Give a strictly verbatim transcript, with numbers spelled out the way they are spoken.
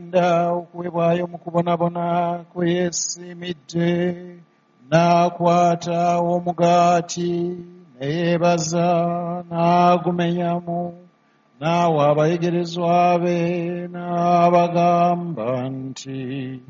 n'agenda okuweebwayo mu kubonaabona kwe yeesiimidde, n'akwata omugaati ne yeebaza, n'agumenyamu, n'awa abayigirizwa be, n'abagamba nti,